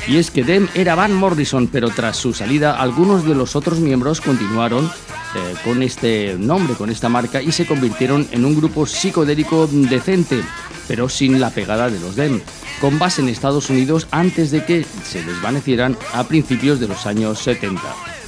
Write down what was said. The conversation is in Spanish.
Y es que Them era Van Morrison, pero tras su salida algunos de los otros miembros continuaron con este nombre, con esta marca, y se convirtieron en un grupo psicodélico decente, pero sin la pegada de los Them, con base en Estados Unidos antes de que se desvanecieran a principios de los años 70.